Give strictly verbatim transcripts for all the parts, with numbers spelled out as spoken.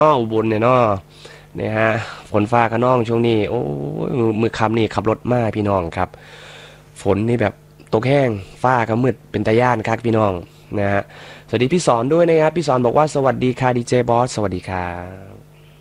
อ้ออุบลเนี่ยเนาะเนี่ยฮะฝนฟ้าขนองช่วงนี้โอ้ยมือคำนี่ขับรถมาพี่น้องครับฝนนี่แบบตกแห้งฟ้าก็มืดเป็นตาย่านครับพี่น้องนะฮะสวัสดีพี่สอนด้วยนะครับพี่สอนบอกว่าสวัสดีค่ะดีเจบอสสวัสดีครับ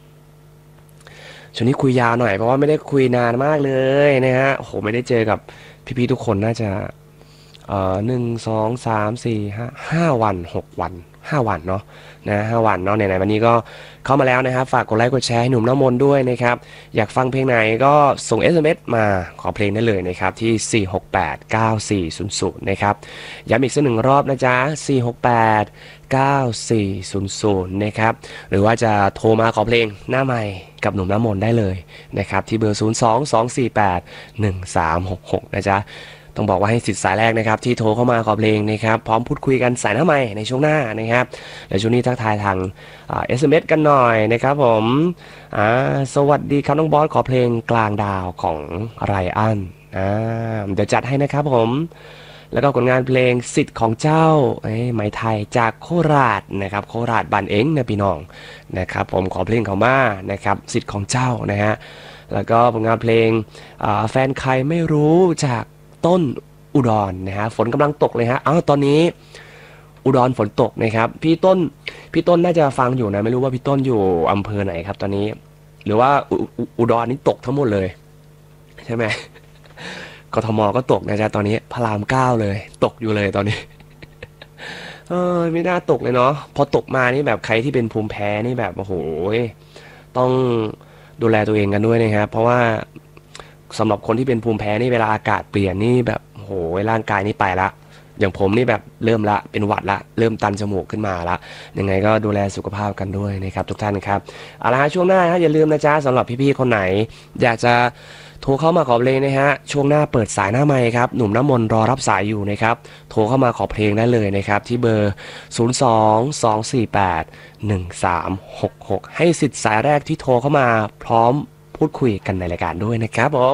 ช่วงนี้คุยยาวหน่อยเพราะว่าไม่ได้คุยนานมากเลยนะฮะโอ้โหไม่ได้เจอกับพี่ๆทุกคนน่าจะเอ่อหนึ่งสองสามสี่ห้าห้าวันหกวันห้าวันเนาะนะห้าวันเนาะไหนๆวันนี้ก็เข้ามาแล้วนะครับฝากกดไลค์กดแชร์ให้หนุ่มน้ำมนต์ด้วยนะครับอยากฟังเพลงไหนก็ส่ง เอส เอ็ม เอส มาขอเพลงได้เลยนะครับที่สี่ หก แปด เก้า สี่ ศูนย์ ศูนย์นะครับย้ำอีกสักหนึ่งรอบนะจ๊ะสี่ หก แปด เก้า สี่ ศูนย์ ศูนย์นะครับหรือว่าจะโทรมาขอเพลงหน้าใหม่กับหนุ่มน้ำมนต์ได้เลยนะครับที่เบอร์ศูนย์ สอง สอง สี่ แปด หนึ่ง สาม หก หกนะจ๊ะต้องบอกว่าให้สิทธิ์สายแรกนะครับที่โทรเข้ามาขอเพลงนะครับพร้อมพูดคุยกันสายหน้าใหม่ในช่วงหน้านะครับและช่วงนี้ทักทายทางเอสเอ็มเอสกันหน่อยนะครับผมอ่าสวัสดีครับน้องบอสขอเพลงกลางดาวของไรอันอ่าเดี๋ยวจัดให้นะครับผมแล้วก็ผลงานเพลงสิทธิ์ของเจ้าไอ้ไหมไทยจากโคราชนะครับโคราชบ้านเอ็งนะพี่น้องนะครับผมขอเพลงเขามานะครับสิทธิ์ของเจ้านะฮะแล้วก็ผลงานเพลงแฟนใครไม่รู้จากต้นอุดรนะฮะฝนกำลังตกเลยฮะอ้าวตอนนี้อุดรฝนตกนะครับพี่ต้นพี่ต้นน่าจะฟังอยู่นะไม่รู้ว่าพี่ต้นอยู่อำเภอไหนครับตอนนี้หรือว่าอุอุอุดรนี่ตกทั้งหมดเลยใช่ไหมกทมก็ตกนะจ๊ะตอนนี้พระรามเก้าเลยตกอยู่เลยตอนนี้เออไม่น่าตกเลยเนาะพอตกมานี่แบบใครที่เป็นภูมิแพ้นี่แบบโอ้โหต้องดูแลตัวเองกันด้วยนะครับเพราะว่าสำหรับคนที่เป็นภูมิแพ้นี่เวลาอากาศเปลี่ยนนี่แบบโหร่างกายนี่ไปละอย่างผมนี่แบบเริ่มละเป็นหวัดละเริ่มตันจมูกขึ้นมาละยังไงก็ดูแลสุขภาพกันด้วยนะครับทุกท่านครับเอาละฮะช่วงหน้าฮะอย่าลืมนะจ๊ะสำหรับพี่ๆคนไหนอยากจะโทรเข้ามาขอเพลงนะฮะช่วงหน้าเปิดสายหน้าไมค์ครับหนุ่มน้ำมนต์รอรับสายอยู่นะครับโทรเข้ามาขอเพลงได้เลยนะครับที่เบอร์ศูนย์ สอง สอง สี่ แปด หนึ่ง สาม หก หกให้สิทธิ์สายแรกที่โทรเข้ามาพร้อมพูดคุยกันในรายการด้วยนะครับผม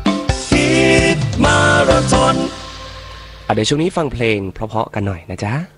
ฮิตมาราธอนเดี๋ยวช่วงนี้ฟังเพลงเพราะๆกันหน่อยนะจ๊ะ